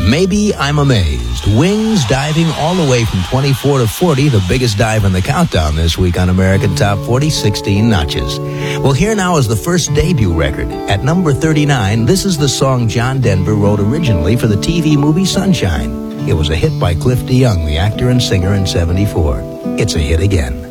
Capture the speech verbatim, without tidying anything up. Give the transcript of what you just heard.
Maybe I'm Amazed. Wings diving all the way from twenty-four to forty, the biggest dive in the countdown this week on American Top forty, sixteen notches. Well, here now is the first debut record. At number thirty-nine, this is the song John Denver wrote originally for the T V movie Sunshine. It was a hit by Cliff DeYoung, the actor and singer, in seventy-four. It's a hit again.